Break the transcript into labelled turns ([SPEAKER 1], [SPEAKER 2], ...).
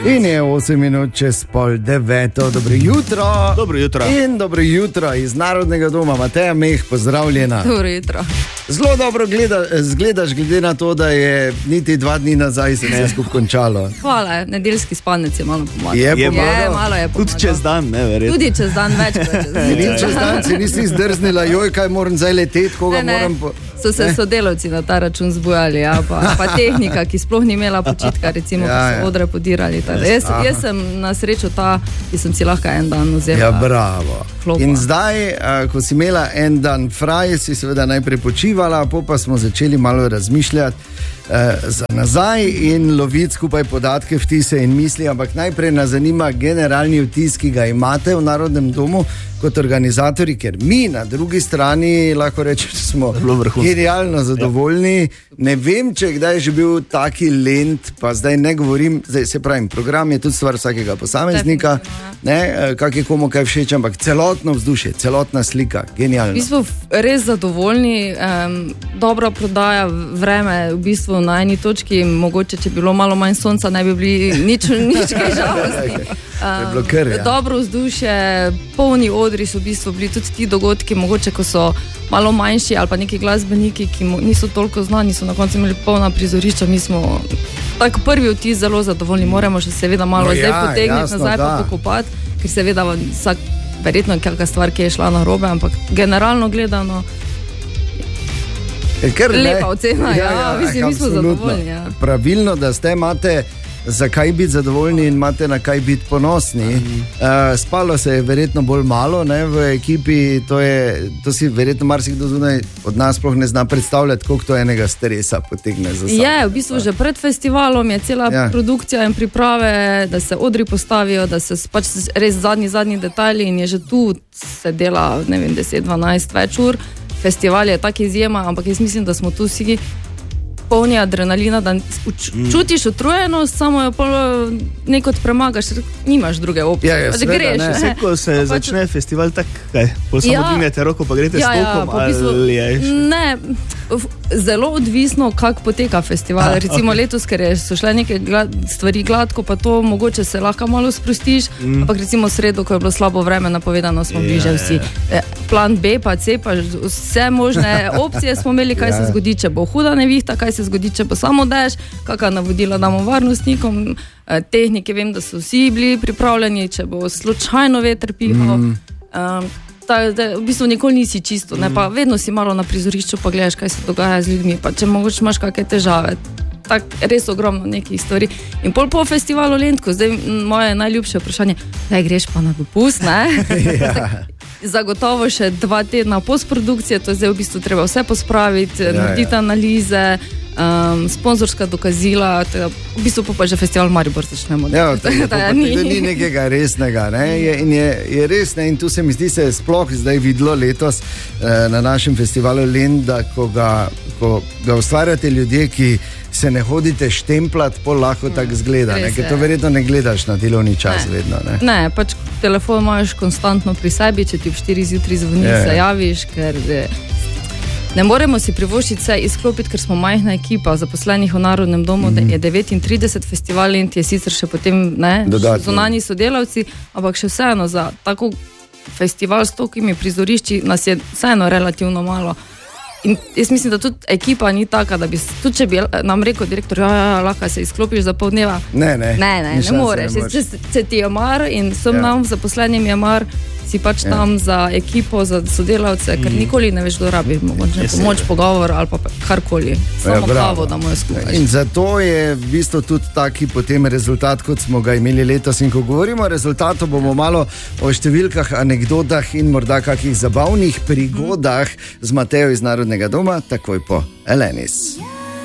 [SPEAKER 1] In je 8 minut čez 8:30. Dobro jutro.
[SPEAKER 2] Dobro jutro.
[SPEAKER 1] In dobro jutro iz Narodnega doma. Mateja Meh, pozdravljena.
[SPEAKER 3] Dobro jutro.
[SPEAKER 1] Zelo dobro zgledaš, glede na to, da je niti 2 dni nazaj se vse skupaj končalo.
[SPEAKER 3] Hvala, nedeljski spalnic je malo pomagal.
[SPEAKER 1] Je
[SPEAKER 3] malo je pomagal.
[SPEAKER 2] Tudi čez dan, ne, verjetno.
[SPEAKER 3] Tudi čez dan, večkrat
[SPEAKER 1] Čez dan si nisi zdrznila, joj, kaj moram zdaj leteti, koga moram...
[SPEAKER 3] So se sodelavci na ta račun zbujali, ja, pa tehnika, ki sploh ni imela počitka, recimo, ko so odre podirali. Jaz sem na srečo ta, ki sem si lahko en dan vzela.
[SPEAKER 1] Ja, bravo.
[SPEAKER 3] Klopa.
[SPEAKER 1] In zdaj, ko si imela en dan fraj, si seveda najprej počivala, pa smo začeli malo razmišljati za nazaj in loviti skupaj podatke, vtise in misli, ampak najprej nas zanima generalni vtis, ki ga imate v Narodnem domu kot organizatorji, ker mi na drugi strani lahko rečemo, da smo genialno zadovoljni. Ne vem, če kdaj je že bil taki lent, pa zdaj ne govorim, zdaj se pravim, program je tudi stvar vsakega posameznika, kak je komu kaj všeč, ampak celotno vzdušje, celotna slika, genialno.
[SPEAKER 3] V bistvu res zadovoljni, dobra prodaja, vreme v bistvu na eni točki, mogoče, če bi bilo malo manj sonca, ne bi bili nič kaj žalosti. Dobro vzdušje, polni odri so v bistvu bili tudi ti dogodki, mogoče, ko so malo manjši ali pa neki glasbeniki, ki niso toliko znani, so na koncu imeli polna prizorišča. Mi smo tako prvi vtis zelo zadovoljni, moramo še seveda malo zdaj potegniti nazaj pa pokopati, ker seveda verjetno kakšna stvar, ki je šla na robe, ampak generalno gledano lepa ocena, mi smo zadovoljni. Ja.
[SPEAKER 1] Pravilno, da ste imate za kaj biti zadovoljni in imate na kaj biti ponosni. Spalo se je verjetno bolj malo, ne, v ekipi, to si verjetno marsikdo zunaj od nas sploh ne zna predstavljati, koliko to enega stresa potegne za sabo.
[SPEAKER 3] Je, v bistvu že pred festivalom je cela produkcija in priprave, da se odri postavijo, da se pač res zadnji detajli in je že tu se dela, ne vem, 10-12 več ur. Festival je tak izjema, ampak jaz mislim, da smo tu vsi polni adrenalina, da čutiš utrujenost, samo jo nekot premagaš, nimaš druge opcije.
[SPEAKER 1] Ja,
[SPEAKER 3] greš.
[SPEAKER 2] Vse, ko se začne festival, tako kaj? Samo dvignete roko, pa greste s tokom, ali je?
[SPEAKER 3] Ne, zelo odvisno, kako poteka festival. Recimo letos, ker so šle neke stvari gladko, pa to mogoče se lahko malo sprostiš, ampak recimo sredo, ko je bilo slabo vreme napovedano, smo bili že vsi. Plan B pa C, pa vse možne opcije smo imeli, kaj se zgodi, če bo huda nevihta, kaj se zgodi, če bo samo dež, kakšna navodila damo varnostnikom, tehnike, vem, da so vsi bili pripravljeni, če bo slučajno veter pihal. V bistvu nikoli nisi čisto, ne, pa vedno si malo na prizorišču, pa gledaš, kaj se dogaja z ljudmi, pa če mogoče imaš kakšne težave. Tak, res ogromno nekih stvari. In po festivalu Lentko, zdaj moje najljubše vprašanje, daj greš pa na dopust, ne? Zagotovo še 2 tedna postprodukcije, to je zdaj v bistvu treba vse pospraviti, narediti analize, sponzorska dokazila, v bistvu pa že festival Maribor začnemo.
[SPEAKER 1] Ja, da ni nekega resnega, ne? In je res, ne? In tu se mi zdi se sploh zdaj videlo letos na našem festivalu Lent, da ko ga ustvarjate ljudje, ki se ne hodite štemplat, pol lahko tako zgleda, ker to verjetno ne gledaš na delovni čas vedno.
[SPEAKER 3] Ne, pač telefon imaš konstantno pri sebi, če ti ob 4 zjutraj zvoni, se javiš, ker ne moremo si privoščiti vse izklopiti, ker smo majhna ekipa zaposlenih v Narodnem domu, je 39 festival in je sicer še potem zunanji sodelavci, ampak še vseeno za tako festival s tokimi prizorišči nas je vseeno relativno malo. In jaz mislim, da tudi ekipa ni taka, da bi, tudi če bi nam rekel direktor, lahko se izklopiš za pol dneva. Ne moreš. Če ti je mar in vsem nam zaposlenim je mar, si pač tam za ekipo, za sodelavce, ker nikoli ne veš, kdo rabi pomoč, pogovor ali pa karkoli. Samo kavo, da mu je skupaj.
[SPEAKER 1] In zato je v bistvu tudi taki potem rezultat, kot smo ga imeli letos. In ko govorimo o rezultatu, bomo malo o številkah, anekdotah in morda kakih zabavnih prigodah z Matejo iz Narodnega doma, takoj po Elenis.